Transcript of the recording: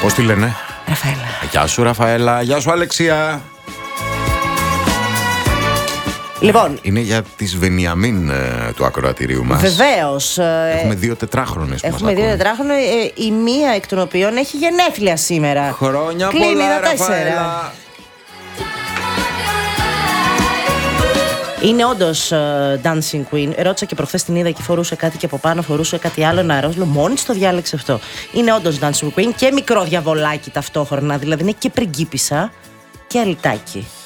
Πώς τη λένε? Ραφαέλα. Γεια σου Ραφαέλα, γεια σου Αλεξία. Λοιπόν, είναι για τις Βενιαμίν του ακροατηρίου μας. Βεβαίως. Έχουμε 2 τετράχронες που μας Έχουμε 2 ακούνε. τετράχρονα. Η μία εκ των οποίων έχει γενέθλια σήμερα. Χρόνια Κλείνει πολλά τα 4. Ραφαέλα. Είναι όντως dancing queen. Ρώτησα και προχθές την είδα και φορούσε κάτι και από πάνω φορούσε κάτι άλλο, ένα ροζ. Μόνη το διάλεξε αυτό. Είναι όντως dancing queen και μικρό διαβολάκι ταυτόχρονα. Δηλαδή είναι και πριγκίπισσα και αλυτάκι.